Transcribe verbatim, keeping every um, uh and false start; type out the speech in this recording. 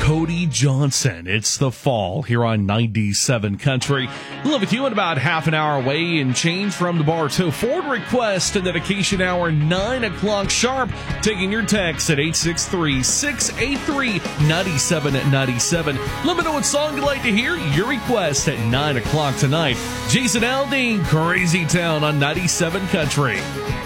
Cody Johnson. It's the fall here on ninety-seven Country. We'll live with you in about half an hour away and change from the bar to Ford Request and Dedication Hour, nine o'clock sharp. Taking your text at eight six three, six eight three, nine seven nine seven. Let me know what song you'd like to hear. Your request at nine o'clock tonight. Jason Aldean, Crazy Town on ninety-seven Country.